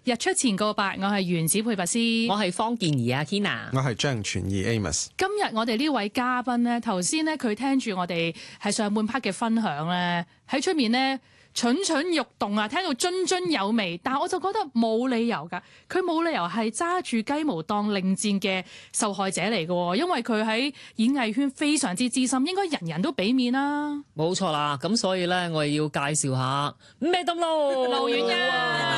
日出前告白，我係原子配白絲， 我係方健儀啊 Kina， 我係張傳義 Amos。 今日我哋呢位嘉賓咧，頭先咧佢聽住我哋係上半 part 嘅分享咧，喺出面咧蠢蠢欲動啊，聽到津津有味，但係我就覺得冇理由㗎，佢冇理由係揸住雞毛當令箭嘅受害者嚟㗎，因為佢喺演藝圈非常之資深，應該人人都俾面啦。 冇錯啦，咁所以咧，我哋要介紹下咩得咯， 劉婉欣，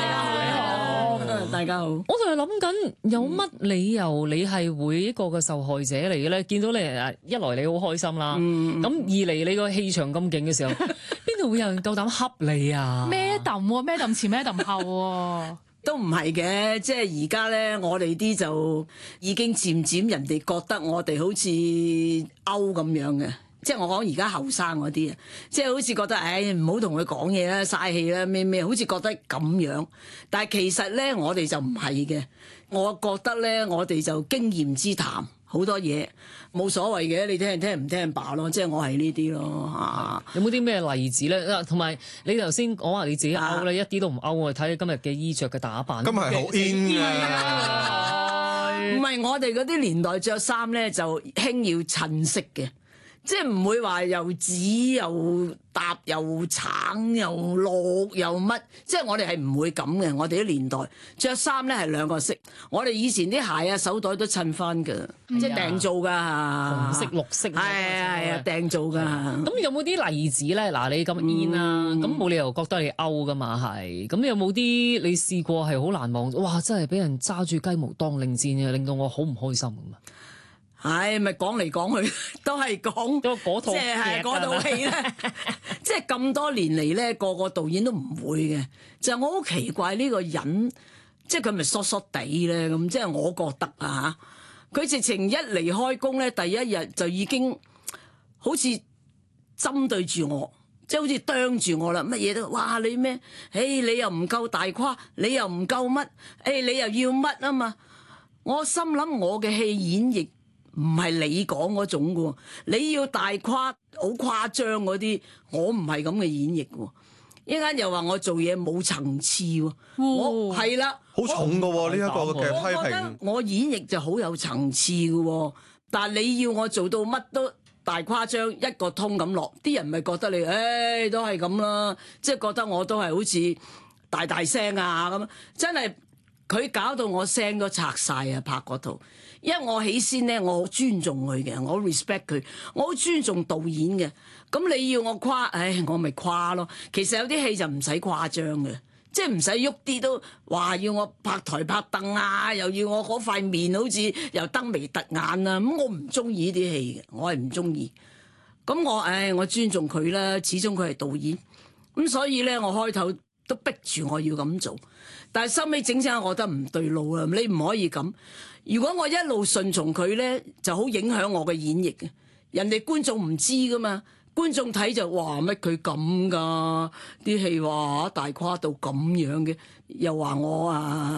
大家好。 我就係諗緊有乜理由你係會一個嘅受害者嚟嘅咧？見到你一來你好開心啦，咁二嚟你個氣場咁勁嘅時候，邊度會有人夠膽恰你啊 ？Madam 前 Madam 後喎。 都唔係嘅，即係而家咧，我哋啲就已經漸漸人哋覺得我哋好似歐咁樣嘅。即係我講而家後生嗰啲啊，即係好似覺得，唔好同佢講嘢啦，嘥氣啦，咩，好似覺得咁樣。但係其實咧，我哋就唔係嘅。我覺得咧，我哋就經驗之談，好多嘢冇所謂嘅，你聽唔聽罷咯。即係我係呢啲咯嚇。 有冇啲咩例子咧？同埋你頭先講話你自己歐咧，一啲都唔歐。我哋睇你今日嘅衣着嘅打扮， 今日係好 in 㗎。 唔係我哋嗰啲年代着衫咧，就興要襯色嘅。即係唔會話又紫又搭又橙又綠又乜，即係我哋係唔會咁嘅。我哋啲年代着衫咧係兩個色，我哋以前啲鞋啊手袋都襯翻㗎，即係訂做㗎， 紅色綠色， 係啊訂做㗎。 咁有冇啲例子咧？嗱，你咁 in 啦，咁冇理由覺得你歐㗎嘛係？咁有冇啲你試過係好難忘？哇！真係俾人揸住雞毛當令箭嘅，令到我好唔開心咁啊！ 係咪講嚟講去都係講嗰套， 即係嗰套戲咧，即係咁多年嚟咧，個個導演都唔會嘅。就我好奇怪呢個人，即係佢咪疏疏地咧咁，即係我覺得啊嚇，佢直情一嚟開工咧，第一日就已經好似針對住我，即係好似啄住我啦，乜嘢都哇你咩？你又唔夠大誇，你又唔夠乜？你又要乜啊嘛？我心諗我嘅戲演繹。唔係你講嗰種嘅喎，你要大誇好誇張嗰啲，我唔係咁嘅演繹喎。一陣間又話我做嘢冇層次喎，我係啦， 好重嘅喎呢一個嘅批評。 我覺得我演繹就好有層次嘅喎，但係你要我做到乜都大誇張一個通咁落，啲人咪覺得你都係咁啦，即係覺得我都係好似大聲啊咁，真係佢搞到我聲都拆晒啊！拍嗰套。因為我起先咧，我好尊重佢嘅，我 respect 佢，我好尊重導演嘅。咁你要我誇，我咪誇咯。其實有啲戲就唔使誇張嘅，即係唔使喐啲都話要我拍台拍凳啊，又要我嗰塊面好似又燈眉突眼啊。咁我唔中意呢啲戲嘅，我係唔中意。咁我尊重佢啦，始終佢係導演。咁所以咧，我開頭都逼住我要咁做，但係收尾整下我覺得唔對路啊！你唔可以咁。如果我一路順從佢咧，就好影響我嘅演繹嘅。人哋觀眾唔知噶嘛，觀眾睇就話乜佢咁噶？啲戲話大誇到咁樣嘅，又話我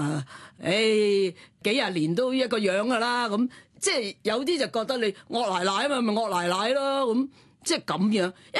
幾廿年都一個樣噶啦咁，即係有啲就覺得你惡奶奶啊嘛，咪惡奶奶咯咁，即係咁樣。